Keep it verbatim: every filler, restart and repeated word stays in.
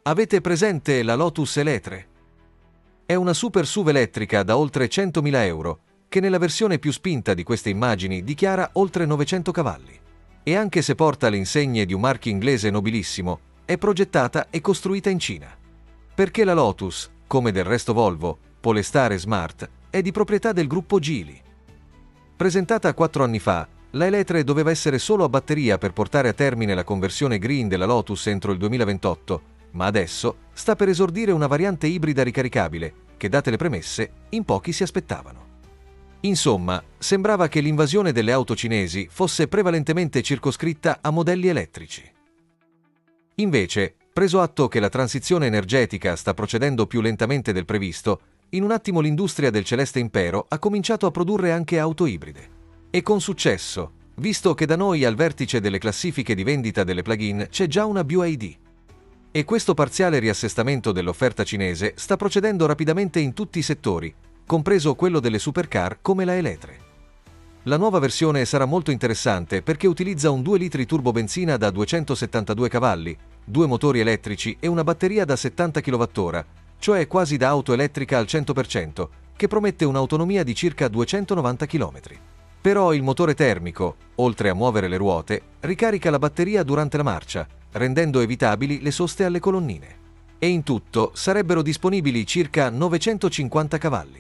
Avete presente la Lotus Eletre? È una super S U V elettrica da oltre centomila euro, che nella versione più spinta di queste immagini dichiara oltre novecento cavalli. E anche se porta le insegne di un marchio inglese nobilissimo, è progettata e costruita in Cina. Perché la Lotus, come del resto Volvo, Polestar e Smart, è di proprietà del gruppo Geely. Presentata quattro anni fa, la Eletre doveva essere solo a batteria per portare a termine la conversione green della Lotus entro il duemilaventotto, ma adesso sta per esordire una variante ibrida ricaricabile che, date le premesse, in pochi si aspettavano. Insomma, sembrava che l'invasione delle auto cinesi fosse prevalentemente circoscritta a modelli elettrici. Invece, preso atto che la transizione energetica sta procedendo più lentamente del previsto, in un attimo l'industria del celeste impero ha cominciato a produrre anche auto ibride. E con successo, visto che da noi al vertice delle classifiche di vendita delle plug-in c'è già una B Y D. E questo parziale riassestamento dell'offerta cinese sta procedendo rapidamente in tutti i settori, compreso quello delle supercar come la Eletre. La nuova versione sarà molto interessante perché utilizza un due litri turbo benzina da duecentosettantadue cavalli, due motori elettrici e una batteria da settanta chilowattora, cioè quasi da auto elettrica al cento per cento, che promette un'autonomia di circa duecentonovanta chilometri. Però il motore termico, oltre a muovere le ruote, ricarica la batteria durante la marcia, rendendo evitabili le soste alle colonnine. E in tutto sarebbero disponibili circa novecentocinquanta cavalli.